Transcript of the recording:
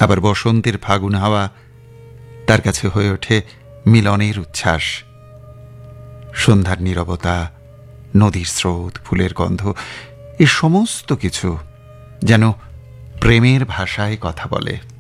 আবার বসন্তের ফাগুন হাওয়া তার কাছে হয়ে ওঠে মিলনের উচ্ছ্বাস। সন্ধ্যার নীরবতা, নদীর স্রোত, ফুলের গন্ধ, এ সমস্ত কিছু যেন প্রেমের ভাষায় কথা বলে।